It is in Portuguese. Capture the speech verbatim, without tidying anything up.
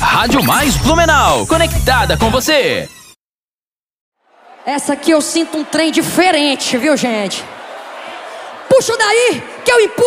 Rádio Mais Blumenau, conectada com você. Essa aqui eu sinto um trem diferente, viu, gente? Puxa daí, que eu empurro.